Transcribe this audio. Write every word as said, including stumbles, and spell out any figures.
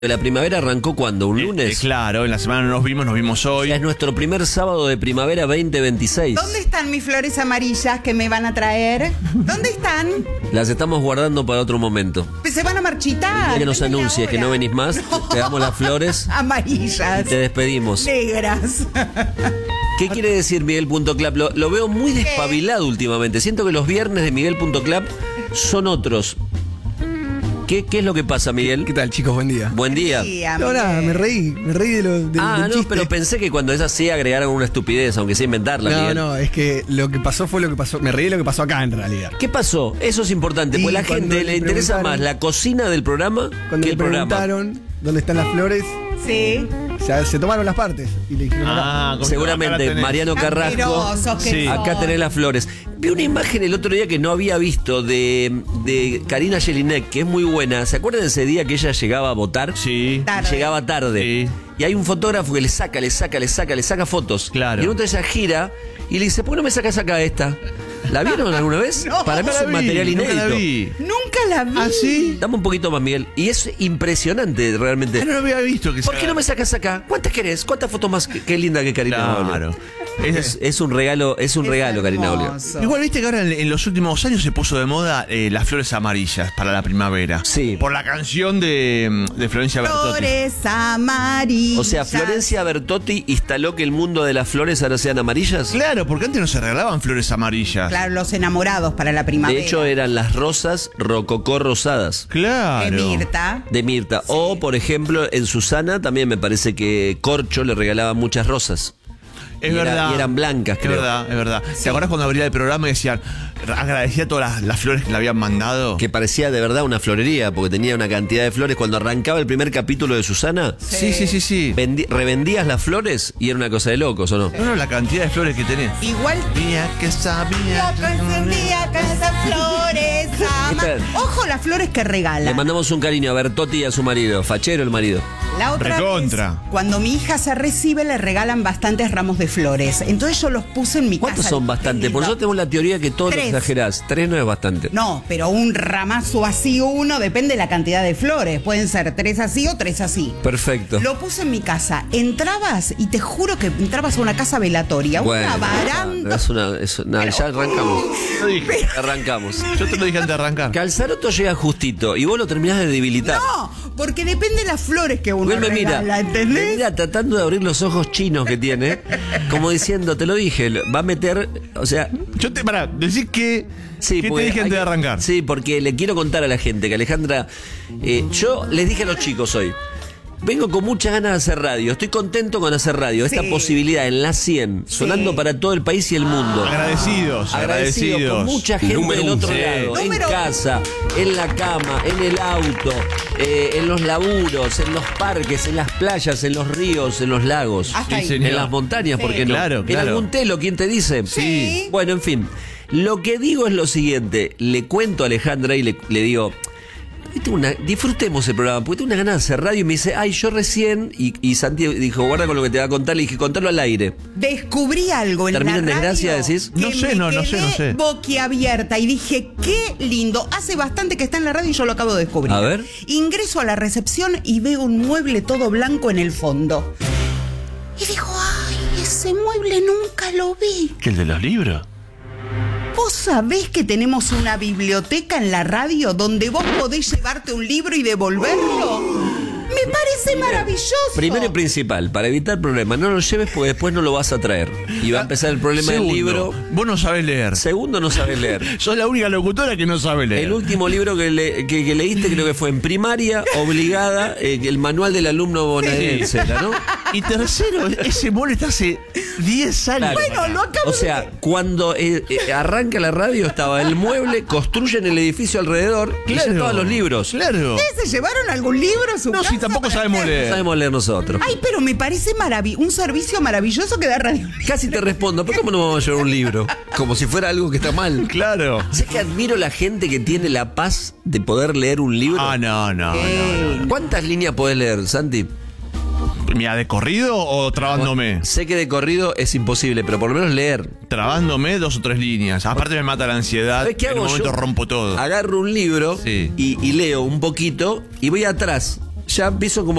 La primavera arrancó ¿cuándo? ¿Un lunes? Eh, eh, claro, en la semana no nos vimos, nos vimos hoy. Ya es nuestro primer sábado de primavera veinte veintiséis. ¿Dónde están mis flores amarillas que me van a traer? ¿Dónde están? Las estamos guardando para otro momento. Se van a marchitar. Que nos Vengan anuncies ahora. que no venís más, No. te damos las flores Amarillas. y te despedimos. Negras. ¿Qué quiere decir Miguel.clap? Lo, lo veo muy despabilado últimamente. Siento que los viernes de Miguel.clap son otros. ¿Qué, ¿Qué es lo que pasa, Miguel? ¿Qué tal, chicos? Buen día. Buen día. Sí, No, nada, me reí, me reí de lo de, Ah, del no, chiste. pero pensé que cuando es así agregaran una estupidez, aunque sea inventarla, No, Miguel. no, es que lo que pasó fue lo que pasó. Me reí de lo que pasó acá en realidad. ¿Qué pasó? Eso es importante, Sí, porque a la cuando gente le le interesa preguntaron- más la cocina del programa Cuando que le el programa. preguntaron dónde están las flores, Sí. se, se tomaron las partes y le dijeron acá. Ah, como acá la Seguramente tenés. Mariano Carrasco. Asquerosos que Sí. son. Acá tenés las flores. Vi una imagen el otro día que no había visto de, de Karina Jelinek, que es muy buena. ¿Se acuerdan de ese día que ella llegaba a votar? Sí. Tarde. Llegaba tarde. Sí. Y hay un fotógrafo que le saca, le saca, le saca, le saca fotos. Claro. Y en otro ella gira y le dice, ¿por qué no me sacas acá esta? ¿La vieron alguna vez? No, Para mí Nunca es la un vi, material nunca la inédito. vi. Nunca la vi. ¿Ah, sí? Dame un poquito más, Miguel. Y es impresionante, realmente. Ah, no lo había visto. Que ¿Por se- qué no me sacas acá? ¿Cuántas querés? ¿Cuántas fotos más? Qué, qué linda que Karina Olga. Claro. Es, es un regalo, es un Es regalo, Karina Olga. hermoso. Igual viste que ahora en, en los últimos años se puso de moda eh, las flores amarillas para la primavera. Sí. Por la canción de, de Florencia Bertotti. Flores amarillas. O sea, Florencia Bertotti instaló que el mundo de las flores ahora sean amarillas. Claro, porque antes no se regalaban flores amarillas. Claro, los enamorados para la primavera. De hecho, eran las rosas rococó rosadas Claro. De Mirta. de Mirta. O, por ejemplo, en Susana también me parece que Corcho le regalaba muchas rosas. Es Y era- verdad. y eran blancas, Es creo. verdad, es verdad. ¿Te acuerdas cuando abría el programa y decían, agradecía todas las, las flores que le habían mandado? Que parecía de verdad una florería, porque tenía una cantidad de flores. Cuando arrancaba el primer capítulo de Susana, Sí, sí, sí, sí. vendi- revendías las flores y era una cosa de locos, ¿o no? No, no, la cantidad de flores que tenés. Igual Día que sabía. Yo encendía con esas flores. ama- Espera. Ojo las flores que Le regalan. mandamos un cariño a Bertotti y a su marido. Fachero el marido. La otra Recontra. vez, cuando mi hija se recibe, le regalan bastantes ramos de flores. Entonces yo los puse en mi ¿Cuántos casa. son bastantes? Por eso tengo la teoría que todo lo Tres. exagerás. Tres no es bastante. No, pero un ramazo así, uno, depende de la cantidad de flores. Pueden ser tres así o tres así. Perfecto. Lo puse en mi casa. Entrabas y te juro que entrabas a una casa velatoria, Bueno, una baranda. es una, es una- ya arrancamos. Lo dije. Arrancamos. Yo te lo dije antes de arrancar. Calzaroto llega justito y vos lo terminás de debilitar. No, porque depende de las flores que uno Él me mira, regala, me ¿entendés? mira tratando de abrir los ojos chinos que tiene, como diciendo, te lo dije, va a meter, o sea, Yo te, pará, decís que. sí, ¿Qué te porque dije hay antes de que- arrancar? Sí, porque le quiero contar a la gente que Alejandra, eh, yo les dije a los chicos hoy, vengo con muchas ganas de hacer radio, estoy contento con hacer radio, esta Sí. posibilidad en la cien, sonando Sí. para todo el país y el mundo. Agradecidos, Agradecido agradecidos. con mucha gente Número del uno. otro Sí. lado, Número- en casa, en la cama, en el auto, eh, en los laburos, en los parques, en las playas, en los ríos, en los lagos, Hasta Sí, ahí. señor. en las montañas, ¿por Sí. qué no? Claro, En claro. algún telo, ¿quién te dice? Sí. Bueno, en fin, lo que digo es lo siguiente, le cuento a Alejandra y le, le digo... Tengo una- disfrutemos el programa, porque tengo una ganas de hacer radio y me dice, ay, yo recién, y, y Santi dijo, guarda con lo que te va a contar, le dije, contalo al aire. Descubrí algo en ¿Termina la en radio desgracia, decís? que No sé, me no, no sé, quedé no sé. boquiabierta y dije, qué lindo. Hace bastante que está en la radio y yo lo acabo de descubrir. A ver. Ingreso a la recepción y veo un mueble todo blanco en el fondo. Y digo, ay, ese mueble nunca lo vi. ¿Que el de los libros? ¿Vos sabés que tenemos una biblioteca en la radio donde vos podés llevarte un libro y devolverlo? Me parece maravilloso. Primero y principal, para evitar problemas, no lo lleves porque después no lo vas a traer. Y va a empezar el problema Segundo, del libro. Vos no sabés leer. Segundo, no sabes leer. Sos la única locutora que no sabe leer. El último libro que, le- que- que leíste creo que fue en primaria, obligada, eh, el manual del alumno bonaerense, ¿era, ¿no? Y tercero, ese mole está hace diez años. Claro. Bueno, lo acabo O sea, de... cuando eh, eh, arranca la radio estaba el mueble, construyen el edificio alrededor y ya estaban los libros. Claro. ¿Ustedes se llevaron algún libro a su No, casa? si tampoco para sabemos leer? leer. Sabemos leer nosotros. Ay, pero me parece maravi- un servicio maravilloso que da radio. Casi te respondo, ¿por qué no vamos a llevar un libro? Como si fuera algo que está mal. Claro. ¿Sabes que admiro la gente que tiene la paz de poder leer un libro? Ah, no, no, no, no. ¿Cuántas líneas podés leer, Santi? Mira, ¿de corrido o trabándome? Sé que de corrido es imposible, pero por lo menos leer. Trabándome dos o tres líneas. Aparte me mata la ansiedad. ¿Sabes qué En hago un momento yo? rompo todo. Agarro un libro Sí. y, y leo un poquito y voy atrás. ya empiezo como